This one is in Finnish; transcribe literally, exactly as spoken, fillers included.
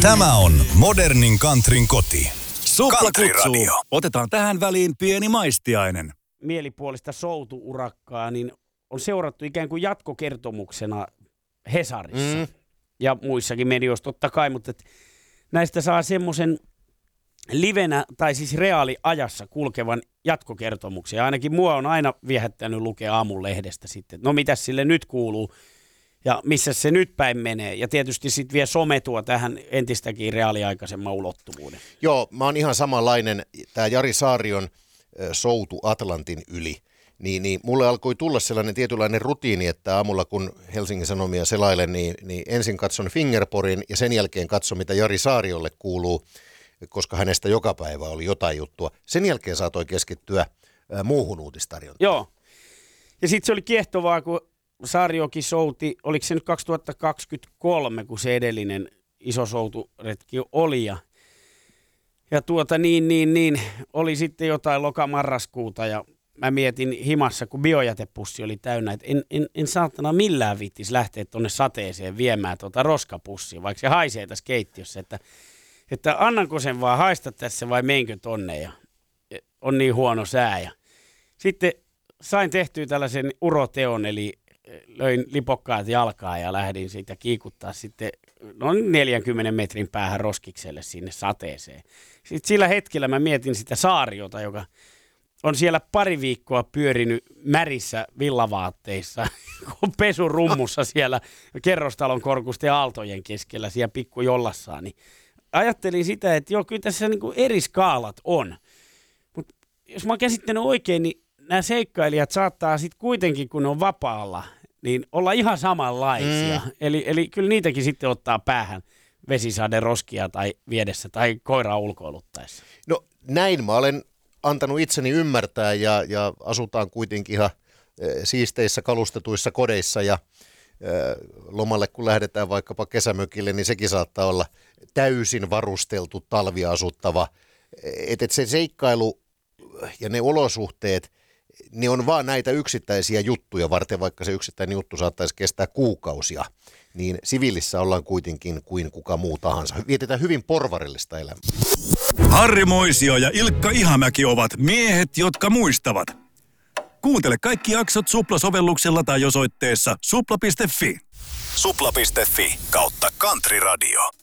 Tämä on modernin countryn koti. Supla Country kutsuu. Radio. Otetaan tähän väliin pieni maistiainen. Mielipuolista soutu-urakkaa, niin on seurattu ikään kuin jatkokertomuksena Hesarissa mm. ja muissakin medioissa totta kai, mutta et näistä saa semmoisen livenä tai siis reaaliajassa kulkevan jatkokertomuksen. Ja ainakin mua on aina viehättänyt lukea aamun lehdestä sitten, no mitäs sille nyt kuuluu ja missä se nyt päin menee. Ja tietysti sitten vie sometua tähän entistäkin reaaliaikaisemman ulottuvuuden. Joo, mä oon ihan samanlainen. Tämä Jari Saarion soutu Atlantin yli. Niin, niin mulle alkoi tulla sellainen tietynlainen rutiini, että aamulla kun Helsingin Sanomia selailen, niin, niin ensin katson Fingerporin ja sen jälkeen katson, mitä Jari Saariolle kuuluu, koska hänestä joka päivä oli jotain juttua. Sen jälkeen saatoi keskittyä ää, muuhun uutistarjontaan. Joo. Ja sitten se oli kiehtovaa, kun Saariokin souti, oliko se nyt kaksituhattakaksikymmentäkolme, kun se edellinen iso souturetki oli. Ja, ja tuota niin, niin, niin, oli sitten jotain lokamarraskuuta ja mä mietin himassa, kun biojätepussi oli täynnä, että en, en, en saatana millään viittis lähteä tuonne sateeseen viemään tuota roskapussia, vaikka se haisee tässä keittiössä, että, että annanko sen vaan haista tässä vai meinkö tonne ja on niin huono sää. Ja sitten sain tehtyä tällaisen uroteon, eli löin lipokkaat jalkaa ja lähdin siitä kiikuttaa sitten noin neljänkymmenen metrin päähän roskikselle sinne sateeseen. Sitten sillä hetkellä mä mietin sitä Saariota, joka on siellä pari viikkoa pyörinyt märissä villavaatteissa, pesurummussa siellä kerrostalon korkusten ja aaltojen keskellä siellä pikkujollassaan. Niin ajattelin sitä, että joo, kyllä tässä niin kuin eri skaalat on. Mutta jos mä oon käsittänyt oikein, niin nämä seikkailijat saattaa sitten kuitenkin, kun ne on vapaalla, niin olla ihan samanlaisia. Mm. Eli, eli kyllä niitäkin sitten ottaa päähän vesisade roskia tai viedessä tai koiraa ulkoiluttaessa. No näin mä olen antanut itseni ymmärtää ja, ja asutaan kuitenkin ihan e, siisteissä kalustetuissa kodeissa ja e, lomalle kun lähdetään vaikkapa kesämökille, niin sekin saattaa olla täysin varusteltu talviasuttava. Että et se seikkailu ja ne olosuhteet, ne on vaan näitä yksittäisiä juttuja varten, vaikka se yksittäinen juttu saattaisi kestää kuukausia, niin siviilissä ollaan kuitenkin kuin kuka muu tahansa. Vietetään hyvin porvarillista elämää. Harri Moisio ja Ilkka Ihamäki ovat miehet, jotka muistavat. Kuuntele kaikki jaksot Supla-sovelluksella tai osoitteessa supla piste fi. supla piste fi kautta Country Radio.